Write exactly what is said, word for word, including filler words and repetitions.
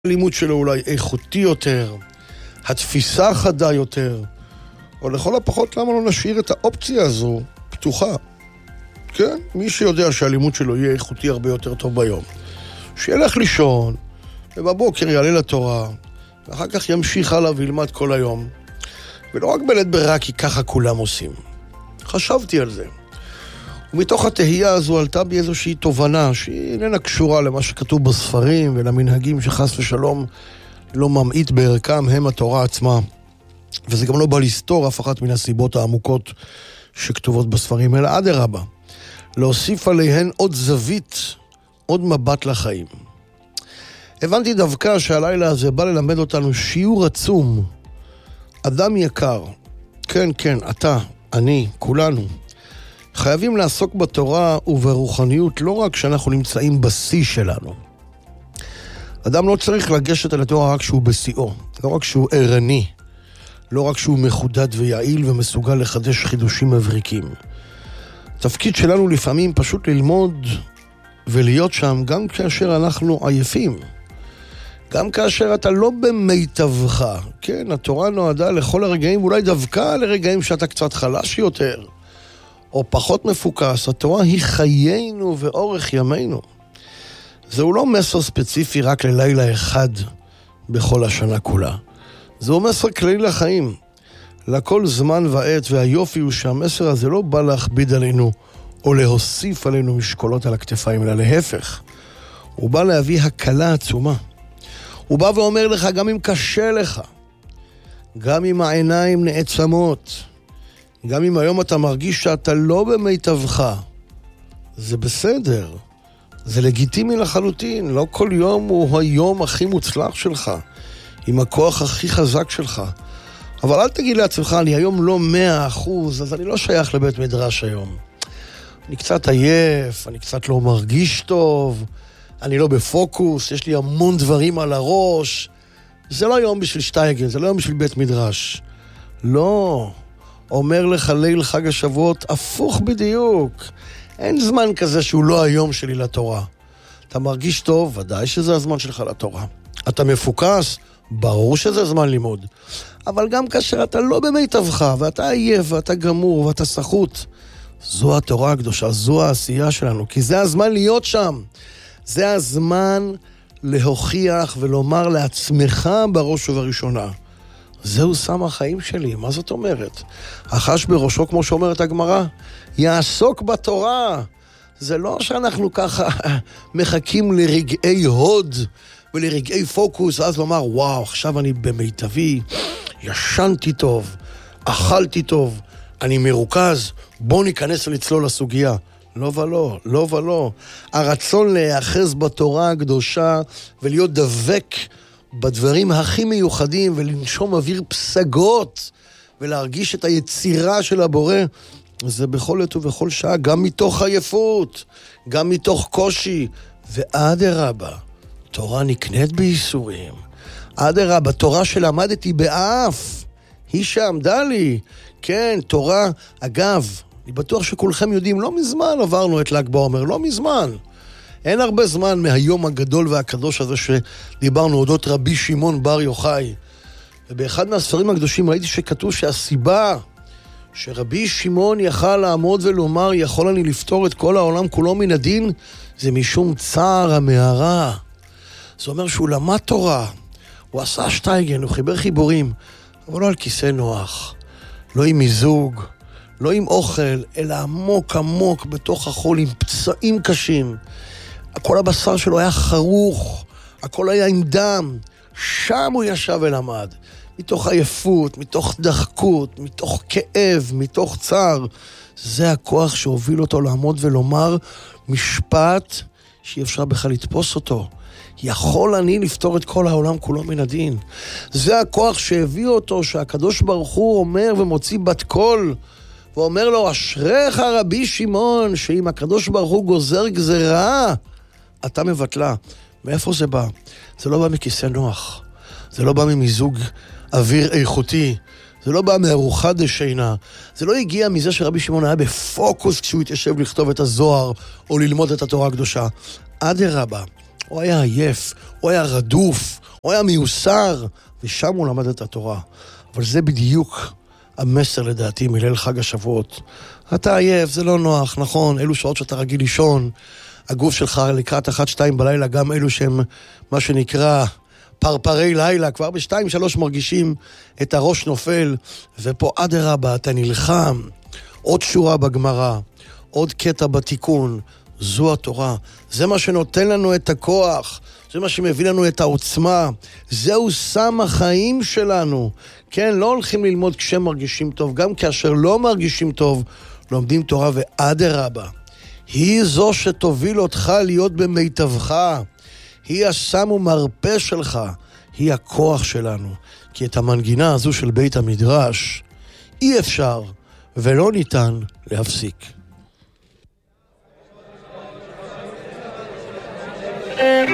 הלימוד שלו אולי איכותי יותר, התפיסה חדה יותר, או לכל הפחות למה לא נשאיר את האופציה הזו פתוחה. כן? מי שיודע שהלימוד שלו יהיה איכותי הרבה יותר טוב ביום, שילך לישון, ובבוקר יעלה לתורה, ואחר כך ימשיך הלאה וילמד כל היום. ולא רק בלית ברירה, כי ככה כולם עושים. חשבתי על זה. ומתוך התהייה הזו עלתה בי איזושהי תובנה שהיא איננה קשורה למה שכתוב בספרים ולמנהגים שחס ושלום לא ממעיט בערכם הם התורה עצמה. וזה גם לא בא לסתור אף אחת מן הסיבות העמוקות שכתובות בספרים, אלא אדרבה, להוסיף עליהן עוד זווית, עוד מבט לחיים. הבנתי דווקא שהלילה הזה בא ללמד אותנו שיעור עצום. אדם יקר, כן, כן, אתה, אני, כולנו, חייבים לעסוק בתורה וברוחניות לא רק כשאנחנו נמצאים בשיא שלנו. אדם לא צריך לגשת על התורה רק כשהוא בשיאו, לא רק כשהוא ערני, לא רק כשהוא מחודד ויעיל ומסוגל לחדש חידושים מבריקים. התפקיד שלנו לפעמים פשוט ללמוד ולהיות שם גם כאשר אנחנו עייפים. גם כאשר אתה לא במיטבך. כן, התורה נועדה לכל הרגעים, ואולי דווקא לרגעים שאתה קצת חלש יותר, או פחות מפוקס. התורה היא חיינו ואורך ימינו. זהו לא מסר ספציפי רק ללילה אחד בכל השנה כולה. זהו מסר כללי לחיים. לכל זמן ועת, והיופי הוא שהמסר הזה לא בא להכביד עלינו, או להוסיף עלינו משקולות על הכתפיים, אלא להפך. הוא בא להביא הקלה עצומה. הוא בא ואומר לך, גם אם קשה לך, גם אם העיניים נעצמות, גם אם היום אתה מרגיש שאתה לא במיטבך, זה בסדר. זה לגיטימי לחלוטין. לא כל יום הוא היום הכי מוצלח שלך, עם הכוח הכי חזק שלך. אבל אל תגיד לעצמך, אני היום לא מאה אחוז, אז אני לא שייך לבית מדרש היום. אני קצת עייף, אני קצת לא מרגיש טוב, אני לא בפוקוס, יש לי המון דברים על הראש. זה לא יום בשביל שטייגן, זה לא יום בשביל בית מדרש. לא. אומר לך ליל חג השבועות, הפוך בדיוק. אין זמן כזה שהוא לא היום שלי לתורה. אתה מרגיש טוב, ודאי שזה הזמן שלך לתורה. אתה מפוקס, ברור שזה זמן לימוד. אבל גם כאשר אתה לא במיטבך, ואתה עייף, ואתה גמור, ואתה סחוט, זו התורה הקדושה, זו העשייה שלנו, כי זה הזמן להיות שם. זה הזמן להוכיח ולומר לעצמך בראש ובראשונה. זהו סם החיים שלי, מה זאת אומרת? החש בראשו, כמו שאומרת הגמרא, יעסוק בתורה. זה לא שאנחנו ככה מחכים לרגעי הוד ולרגעי פוקוס, אז לומר, וואו, עכשיו אני במיטבי, ישנתי טוב, אכלתי טוב, אני מרוכז, בוא ניכנס לצלול לסוגיה. לא ולא, לא ולא. הרצון להיאחז בתורה הקדושה ולהיות דבק בדברים הכי מיוחדים ולנשום אוויר פסגות ולהרגיש את היצירה של הבורא, זה בכל עת ובכל שעה, גם מתוך עייפות, גם מתוך קושי. ואדרבה, תורה נקנית בייסורים. אדרבה, תורה שלמדתי באף, היא שעמדה לי. כן, תורה, אגב, אני בטוח שכולכם יודעים, לא מזמן עברנו את ל"ג בעומר, לא מזמן. אין הרבה זמן מהיום הגדול והקדוש הזה שדיברנו אודות רבי שמעון בר יוחאי. ובאחד מהספרים הקדושים ראיתי שכתוב שהסיבה שרבי שמעון יכל לעמוד ולומר, יכול אני לפתור את כל העולם כולו מן הדין, זה משום צער המערה. זה אומר שהוא למד תורה, הוא עשה שטייגן, הוא חיבר חיבורים, אבל לא על כיסא נוח, לא עם מיזוג, לא עם אוכל, אלא עמוק עמוק בתוך החול, עם פצעים קשים. כל הבשר שלו היה חרוך, הכל היה עם דם. שם הוא ישב ולמד. מתוך עייפות, מתוך דחקות, מתוך כאב, מתוך צער. זה הכוח שהוביל אותו לעמוד ולומר משפט שאי אפשר בכלל לתפוס אותו. יכול אני לפתור את כל העולם כולו מן הדין. זה הכוח שהביא אותו, שהקדוש ברוך הוא אומר ומוציא בת קול, ואומר לו, אשריך רבי שמעון, שאם הקדוש ברוך הוא גוזר גזרה, אתה מבטלה. מאיפה זה בא? זה לא בא מכיסא נוח. זה לא בא ממיזוג אוויר איכותי. זה לא בא מארוחה דשינה. זה לא הגיע מזה שרבי שמעון היה בפוקוס כשהוא התיישב לכתוב את הזוהר או ללמוד את התורה הקדושה. אדרבה, הוא היה עייף, הוא היה רדוף, הוא היה מיוסר, ושם הוא למד את התורה. אבל זה בדיוק המסר לדעתי מליל חג השבועות. אתה עייף, זה לא נוח, נכון, אלו שעות שאתה רגיל לישון, הגוף שלך לקראת אחת, שתיים בלילה, גם אלו שהם מה שנקרא פרפרי לילה, כבר בשתיים, שלוש מרגישים את הראש נופל, ופה אדרבה, אתה נלחם, עוד שורה בגמרא, עוד קטע בתיקון, זו התורה, זה מה שנותן לנו את הכוח, זה מה שמביא לנו את העוצמה, זהו סם החיים שלנו, כן, לא הולכים ללמוד כשהם מרגישים טוב, גם כאשר לא מרגישים טוב, לומדים תורה ואדרבה, היא זו שתוביל אותך להיות במיטבך, היא הסם ומרפא שלך, היא הכוח שלנו, כי את המנגינה הזו של בית המדרש אי אפשר ולא ניתן להפסיק.